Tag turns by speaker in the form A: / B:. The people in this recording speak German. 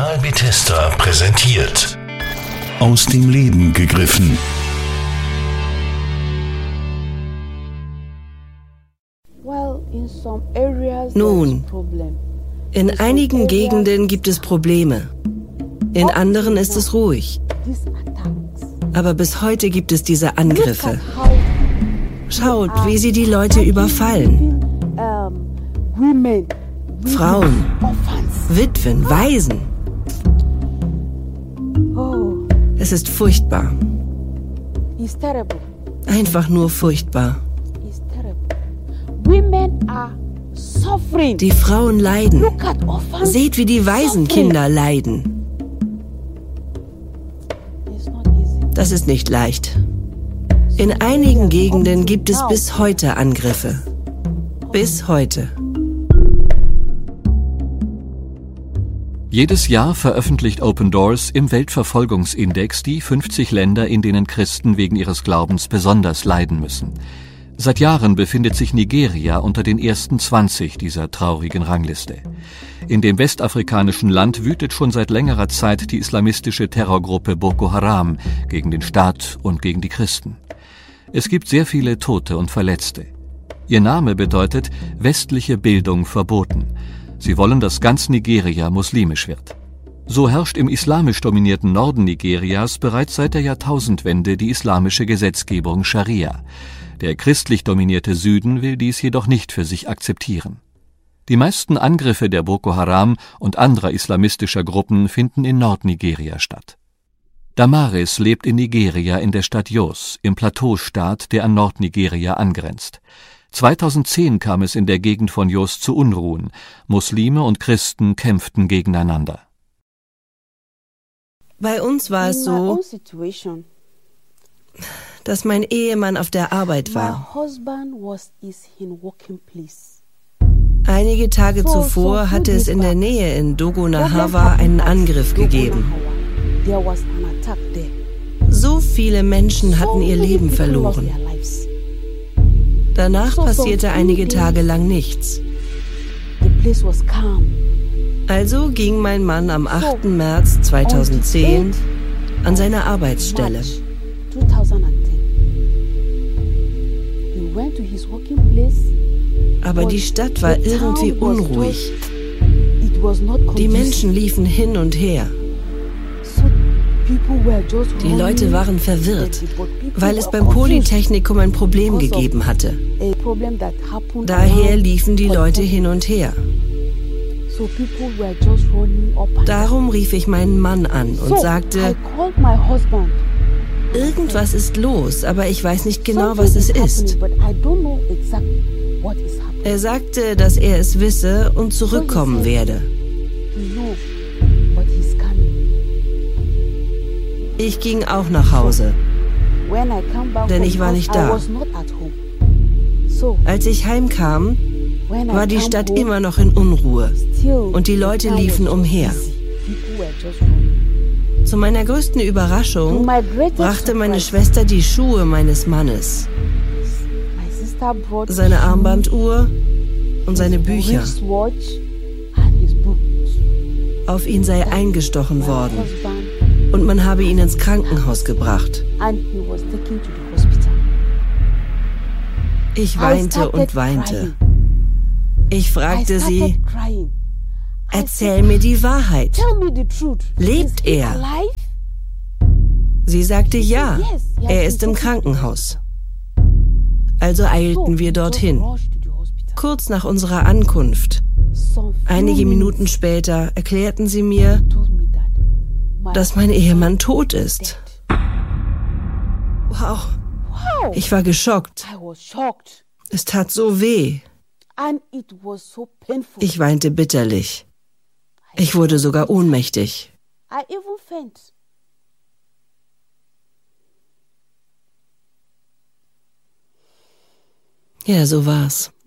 A: Kanal Bethesda präsentiert.
B: Aus dem Leben gegriffen.
C: Nun, in einigen Gegenden gibt es Probleme. In anderen ist es ruhig. Aber bis heute gibt es diese Angriffe. Schaut, wie sie die Leute überfallen. Frauen, Witwen, Waisen. Es ist furchtbar. Einfach nur furchtbar. Die Frauen leiden. Seht, wie die Waisenkinder leiden. Das ist nicht leicht. In einigen Gegenden gibt es bis heute Angriffe. Bis heute.
D: Jedes Jahr veröffentlicht Open Doors im Weltverfolgungsindex die 50 Länder, in denen Christen wegen ihres Glaubens besonders leiden müssen. Seit Jahren befindet sich Nigeria unter den ersten 20 dieser traurigen Rangliste. In dem westafrikanischen Land wütet schon seit längerer Zeit die islamistische Terrorgruppe Boko Haram gegen den Staat und gegen die Christen. Es gibt sehr viele Tote und Verletzte. Ihr Name bedeutet westliche Bildung verboten. Sie wollen, dass ganz Nigeria muslimisch wird. So herrscht im islamisch dominierten Norden Nigerias bereits seit der Jahrtausendwende die islamische Gesetzgebung Scharia. Der christlich dominierte Süden will dies jedoch nicht für sich akzeptieren. Die meisten Angriffe der Boko Haram und anderer islamistischer Gruppen finden in Nordnigeria statt. Damaris lebt in Nigeria in der Stadt Jos, im Plateaustaat, der an Nordnigeria angrenzt. 2010 kam es in der Gegend von Jos zu Unruhen. Muslime und Christen kämpften gegeneinander.
C: Bei uns war es so, dass mein Ehemann auf der Arbeit war. Einige Tage zuvor hatte es in der Nähe in Dogonahawa einen Angriff gegeben. So viele Menschen hatten ihr Leben verloren. Danach passierte einige Tage lang nichts. Also ging mein Mann am 8. März 2010 an seine Arbeitsstelle. Aber die Stadt war irgendwie unruhig. Die Menschen liefen hin und her. Die Leute waren verwirrt, weil es beim Polytechnikum ein Problem gegeben hatte. Daher liefen die Leute hin und her. Darum rief ich meinen Mann an und sagte, irgendwas ist los, aber ich weiß nicht genau, was es ist. Er sagte, dass er es wisse und zurückkommen werde. Ich ging auch nach Hause, denn ich war nicht da. Als ich heimkam, war die Stadt immer noch in Unruhe und die Leute liefen umher. Zu meiner größten Überraschung brachte meine Schwester die Schuhe meines Mannes, seine Armbanduhr und seine Bücher. Auf ihn sei eingestochen worden und man habe ihn ins Krankenhaus gebracht. Ich weinte und weinte. Ich fragte sie, erzähl mir die Wahrheit. Lebt er? Sie sagte ja, er ist im Krankenhaus. Also eilten wir dorthin. Kurz nach unserer Ankunft, einige Minuten später, erklärten sie mir, dass mein Ehemann tot ist. Wow. Ich war geschockt. Es tat so weh. Ich weinte bitterlich. Ich wurde sogar ohnmächtig. Ja, so war's.